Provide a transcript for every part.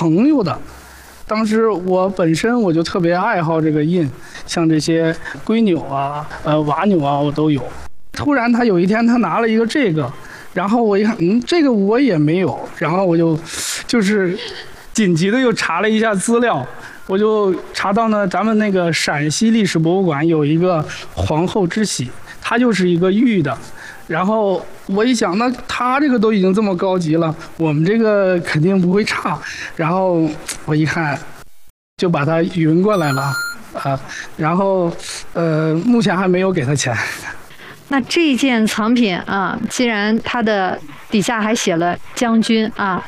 朋友的。当时我本身我就特别爱好这个印，像这些龟钮啊、瓦钮啊，我都有。突然他有一天他拿了一个这个，然后我一看，这个我也没有，然后我就是紧急的又查了一下资料，我就查到呢，咱们那个陕西历史博物馆有一个皇后之玺，它就是一个玉的。然后我一想，那他这个都已经这么高级了，我们这个肯定不会差。然后我一看，就把他匀过来了然后目前还没有给他钱。 那这一件藏品啊，既然它的底下还写了将军啊，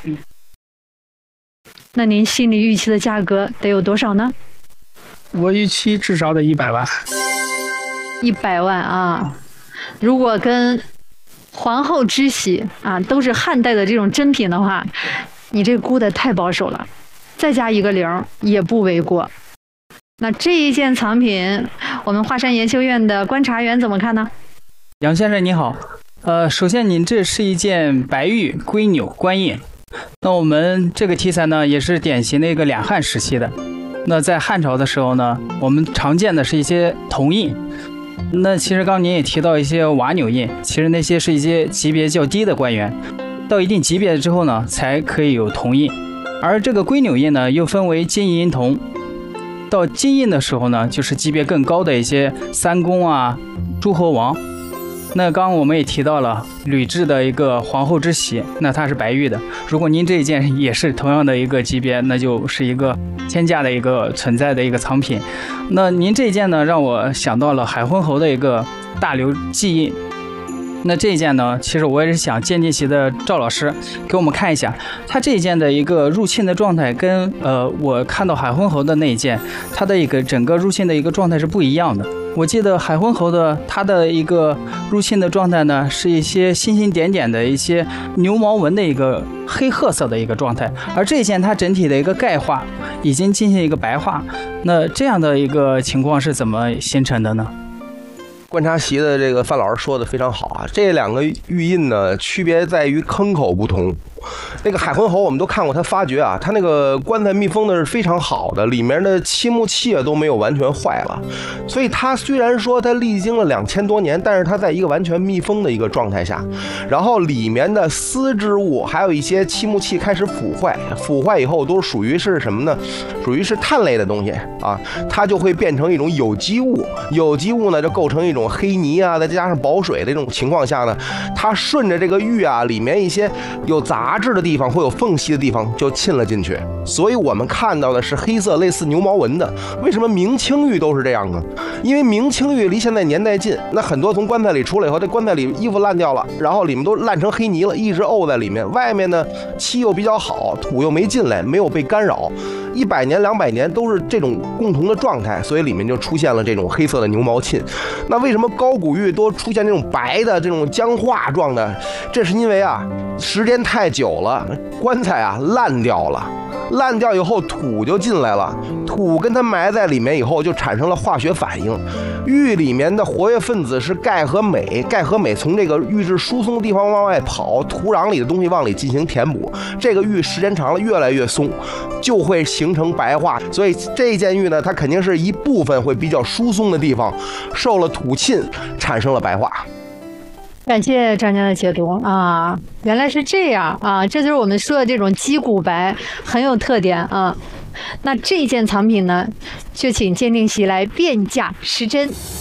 那您心里预期的价格得有多少呢？ 我预期至少得100万。 100万啊！如果跟皇后之玺啊都是汉代的这种珍品的话，你这估的太保守了，再加一个0也不为过。那这一件藏品，我们华山研究院的观察员怎么看呢？ 杨先生你好，首先您这是一件白玉龟钮官印，那我们这个题材呢也是典型的一个两汉时期的。那在汉朝的时候呢，我们常见的是一些铜印。那其实刚您也提到一些瓦钮印，其实那些是一些级别较低的官员，到一定级别之后呢，才可以有铜印。而这个龟钮印呢，又分为金银铜。到金印的时候呢，就是级别更高的一些三公啊、诸侯王。那刚刚我们也提到了铝制的一个皇后之玺，那它是白玉的。如果您这一件也是同样的一个级别，那就是一个天价的一个存在的一个藏品。那您这一件呢，让我想到了海昏侯的一个大刘记印。那这一件呢，其实我也是想鉴定席的赵老师给我们看一下，它这一件的一个入沁的状态跟我看到海昏侯的那一件，它的一个整个入沁的一个状态是不一样的。我记得海昏侯的它的一个入沁的状态呢，是一些星星点点的一些牛毛纹的一个黑褐色的一个状态，而这一件它整体的一个钙化已经进行一个白化。那这样的一个情况是怎么形成的呢？ 观察席的这个范老师说的非常好啊，这两个玉印呢，区别在于坑口不同。那个海昏侯我们都看过他发掘啊，他那个棺材密封的是非常好的，里面的漆木器都没有完全坏了，所以他虽然说他历经了2000多年，但是他在一个完全密封的一个状态下，然后里面的丝织物还有一些漆木器开始腐坏以后都属于是什么呢？属于是碳类的东西啊，它就会变成一种有机物，有机物呢就构成一种黑泥啊，再加上保水的这种情况下呢，它顺着这个玉啊里面一些有杂质的地方或有缝隙的地方就沁了进去，所以我们看到的是黑色类似牛毛纹的。为什么明清玉都是这样呢？因为明清玉离现在年代近，那很多从棺材里出来以后，这棺材里衣服烂掉了，然后里面都烂成黑泥了，一直沤在里面，外面呢漆又比较好，土又没进来，没有被干扰，100年200年都是这种共同的状态，所以里面就出现了这种黑色的牛毛沁。那为什么高古玉都出现这种白的这种僵化状的？这是因为啊时间太久了，棺材啊烂掉了，烂掉以后土就进来了，土跟它埋在里面以后就产生了化学反应，玉里面的活跃分子是钙和镁，钙和镁从这个玉质疏松的地方往外跑，土壤里的东西往里进行填补，这个玉时间长了越来越松，就会形成白化。所以这件玉呢，它肯定是一部分会比较疏松的地方受了土沁，产生了白化。 感谢专家的解读啊，原来是这样啊，这就是我们说的这种鸡骨白，很有特点啊。那这件藏品呢，就请鉴定席来辨假识真。